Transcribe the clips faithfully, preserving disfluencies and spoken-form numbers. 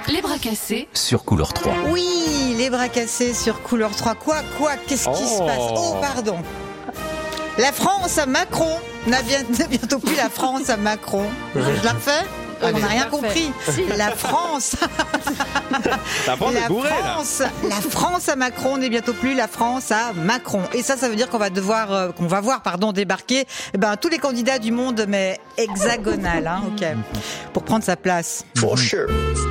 Les bras cassés sur Couleur trois. Oui, les bras cassés sur Couleur trois. Quoi, quoi, qu'est-ce qui Oh. se passe? Oh, pardon. La France à Macron n'a bien- n'a bientôt plus la France à Macron. Je la refais? On n'a rien compris. La France, Ça prend des la bourrées, là. France, la France à Macron n'est bientôt plus la France à Macron. Et ça, ça veut dire qu'on va devoir, euh, qu'on va voir, pardon, débarquer, eh ben, tous les candidats du monde, mais hexagonal, hein, ok, pour prendre sa place. For sure.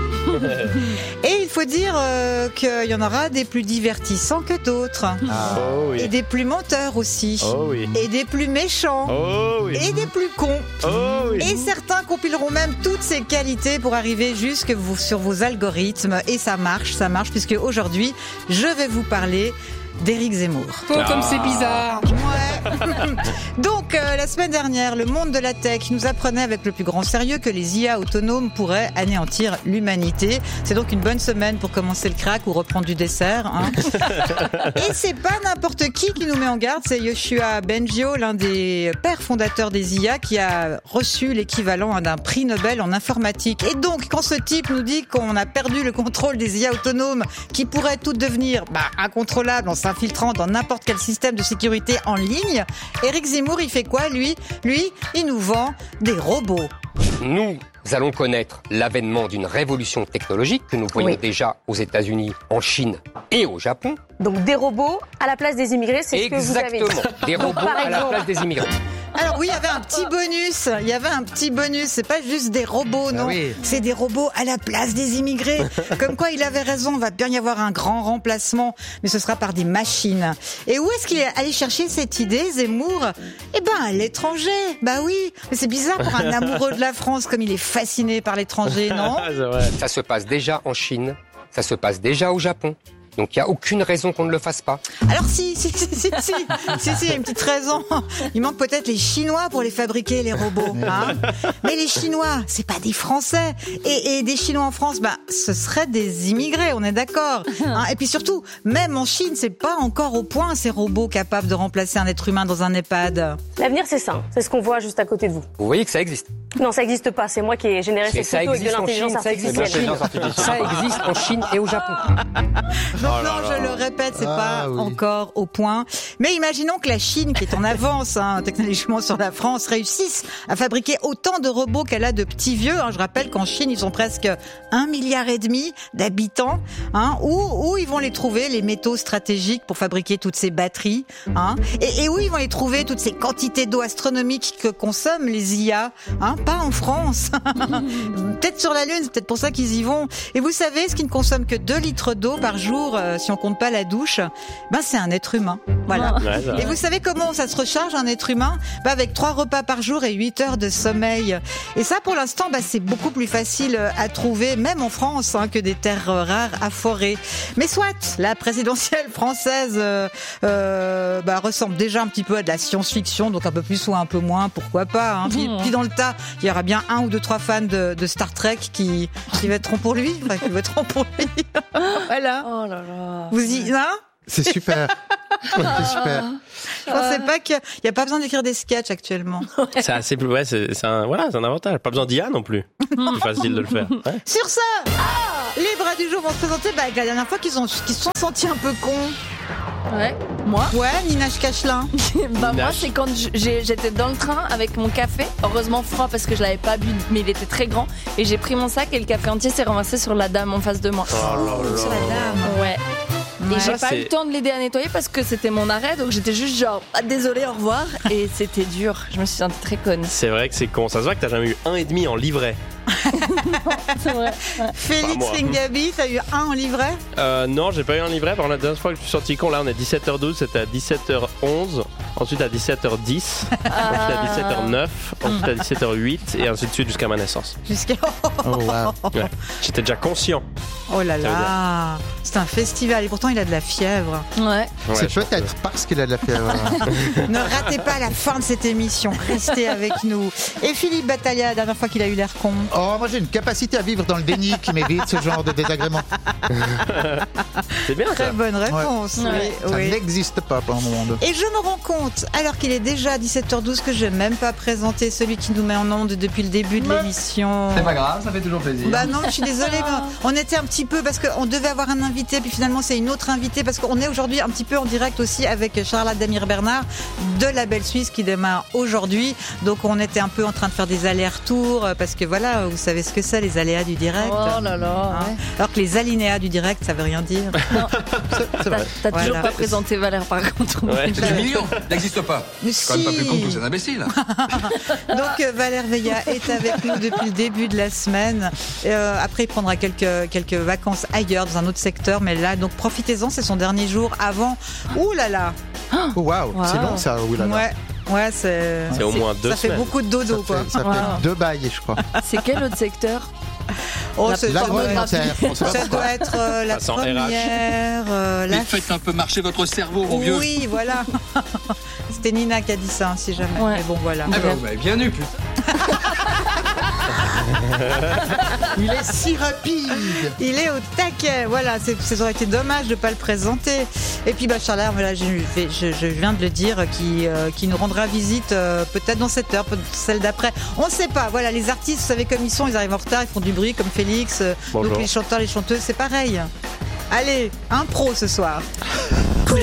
Et il faut dire euh, qu'il y en aura des plus divertissants que d'autres. Oh Et oui. des plus menteurs aussi. Oh oui. Et des plus méchants. Oh oui. Et des plus cons. Oh oui. Et certains compileront même toutes ces qualités pour arriver jusque vous, sur vos algorithmes. Et ça marche, ça marche, puisque aujourd'hui, je vais vous parler d'Éric Zemmour. Oh, comme c'est bizarre. Ouais. Donc, euh, la semaine dernière, le monde de la tech nous apprenait avec le plus grand sérieux que les I A autonomes pourraient anéantir l'humanité. C'est donc une bonne semaine pour commencer le crack ou reprendre du dessert. Hein. Et c'est pas n'importe qui qui nous met en garde, c'est Yoshua Bengio, l'un des pères fondateurs des I A, qui a reçu l'équivalent d'un prix Nobel en informatique. Et donc, quand ce type nous dit qu'on a perdu le contrôle des I A autonomes, qui pourraient toutes devenir bah, incontrôlables en s'infiltrant dans n'importe quel système de sécurité en ligne, Éric Zemmour, il fait quoi, lui? Lui, il nous vend des robots. Nous allons connaître l'avènement d'une révolution technologique que nous voyons Oui. déjà aux États-Unis, en Chine et au Japon. Donc des robots à la place des immigrés, c'est ce que vous avez dit. Exactement. Des robots par à la exemple- place des immigrés. Alors oui, il y avait un petit bonus, il y avait un petit bonus, c'est pas juste des robots, non, oui. c'est des robots à la place des immigrés. Comme quoi il avait raison, il va bien y avoir un grand remplacement, mais ce sera par des machines. Et où est-ce qu'il est allé chercher cette idée, Zemmour? Eh ben, à l'étranger, bah oui, mais c'est bizarre pour un amoureux de la France, comme il est fasciné par l'étranger, non? Ah, c'est vrai. Ça se passe déjà en Chine, ça se passe déjà au Japon. Donc il n'y a aucune raison qu'on ne le fasse pas. Alors si, si, si, si, si, si, si, il y a une petite raison. Il manque peut-être les Chinois pour les fabriquer, les robots. Hein, mais les Chinois, c'est pas des Français. Et, et des Chinois en France, bah, ce seraient des immigrés, on est d'accord. Hein, et puis surtout, même en Chine, c'est pas encore au point ces robots capables de remplacer un être humain dans un EHPAD. L'avenir, c'est ça. C'est ce qu'on voit juste à côté de vous. Vous voyez que ça existe. Non, ça n'existe pas. C'est moi qui ai généré Mais cette ça photo avec de existe en l'intelligence Chine, ça existe en artificielle. Chine. Ça existe en Chine et au Japon. Donc Oh là non, là. je le répète, c'est Ah, pas oui. encore au point. Mais imaginons que la Chine, qui est en avance hein, technologiquement sur la France, réussisse à fabriquer autant de robots qu'elle a de petits vieux. Hein. Je rappelle qu'en Chine, ils ont presque un milliard et demi d'habitants. Hein, où, où ils vont les trouver, les métaux stratégiques pour fabriquer toutes ces batteries. Hein, et, et où ils vont les trouver, toutes ces quantités d'eau astronomiques que consomment les I A. Hein, pas en France. Peut-être sur la Lune, c'est peut-être pour ça qu'ils y vont. Et vous savez, ce qui ne consomme que deux litres d'eau par jour, euh, si on compte pas la douche, ben c'est un être humain. Voilà. Ouais, ça va. Et vous savez comment ça se recharge un être humain? Ben avec trois repas par jour et huit heures de sommeil. Et ça, pour l'instant, ben c'est beaucoup plus facile à trouver, même en France, hein, que des terres rares à forer. Mais soit, la présidentielle française euh, euh, ben, ressemble déjà un petit peu à de la science-fiction, donc un peu plus ou un peu moins, pourquoi pas. Hein. Puis, puis dans le tas, il y aura bien un ou deux, trois fans de, de Star Trek qui, qui voteront pour lui, enfin, qui voteront pour lui. Voilà. Oh là là. Vous y, hein? C'est super. C'est super. Je pensais pas qu'il n'y a pas besoin d'écrire des sketchs actuellement. C'est assez plus, ouais, c'est, c'est un, voilà, c'est un avantage. Pas besoin d'I A non plus. C'est plus facile de le faire. Ouais. Sur ça, les bras du jour vont se présenter bah, avec la dernière fois qu'ils ont, qu'ils se sont sentis un peu cons. Ouais, moi Ouais, Nina Cachelin. Bah moi Nash. c'est quand j'ai- j'étais dans le train avec mon café, heureusement froid parce que je l'avais pas bu mais il était très grand et j'ai pris mon sac et le café entier s'est ramassé sur la dame en face de moi. Oh là là. Sur la dame. Ouais. Ouais. Et j'ai Ça, pas c'est- eu le temps de l'aider à nettoyer parce que c'était mon arrêt donc j'étais juste genre ah, désolée au revoir et c'était dur, je me suis sentie très conne. C'est vrai que c'est con. Ça se voit que t'as jamais eu un et demi en livret. C'est vrai. Félix Pas moi. Ringabi, t'as eu un en livret? Euh, non, j'ai pas eu un livret. Par contre, la dernière fois que je suis sorti con, là, on est dix-sept heures douze, c'était à dix-sept heures onze, ensuite à dix-sept heures dix, ensuite à dix-sept heures neuf, ensuite à dix-sept heures huit, et ainsi de suite jusqu'à ma naissance. Jusqu'à. Oh, wow. Ouais. J'étais déjà conscient. Oh là veut là. C'est un festival et pourtant il a de la fièvre. Ouais. Ouais, C'est je pense peut-être parce qu'il a de la fièvre. Ne ratez pas la fin de cette émission. Restez avec nous. Et Philippe Battaglia, la dernière fois qu'il a eu l'air con. Oh, moi j'ai une capacité à vivre dans le déni qui m'évite ce genre de désagrément. que C'est bien Très ça. bonne réponse. Ouais. Oui, Ça oui. n'existe pas dans le monde. Et je me rends compte honte, alors qu'il est déjà dix-sept heures douze que je n'ai même pas présenté celui qui nous met en onde depuis le début de l'émission. C'est pas grave, ça fait toujours plaisir. Bah non, je suis désolée, mais on était un petit peu parce qu'on devait avoir un invité, puis finalement c'est une autre invitée parce qu'on est aujourd'hui un petit peu en direct aussi avec Charlotte Damir Bernard de La Belle Suisse qui démarre aujourd'hui. Donc on était un peu en train de faire des allers-retours parce que voilà, vous savez ce que c'est les aléas du direct. Oh là là. Hein, Ouais. alors que les alinéas du direct, ça veut rien dire. Non, C'est t'as vrai. t'as toujours Voilà. pas présenté Valère par contre. Ouais. C'est humiliant, il n'existe pas. Mais C'est quand même pas si. plus con que tous ces imbéciles. Donc euh, Valère Veilla est avec nous depuis le début de la semaine. Euh, après, il prendra quelques quelques vacances ailleurs dans un autre secteur, mais là, donc profitez-en, c'est son dernier jour avant. Ouh là là. Oh, waouh, c'est Wow. long ça. Oulala. Ouais, ouais, c'est. C'est au moins deux Ça fait semaines. beaucoup de dodo, Ça quoi. fait, ça fait Wow. deux bails, je crois. C'est quel autre secteur? Oh, La- c'est- ça doit, L'agroalimentaire. On sait pas ça pourquoi. doit être euh, la Ça sent R H. première. euh, la Mais faites un peu marcher votre cerveau, mon vieux. Oui, voilà. C'était Nina qui a dit ça, hein, si jamais. Ouais. Mais bon, voilà. Ah bah, vous m'avez bien eu, putain. Il est si rapide. Il est au taquet, voilà, c'est, ça aurait été dommage de ne pas le présenter. Et puis bah, Charles, voilà, je, vais- je, je viens de le dire, qui, euh, qui nous rendra visite euh, peut-être dans cette heure, peut-être celle d'après. On ne sait pas, voilà, les artistes, vous savez comme ils sont, ils arrivent en retard, ils font du bruit comme Félix. euh, Bonjour. donc les chanteurs, les chanteuses, c'est pareil. Allez, un pro ce soir.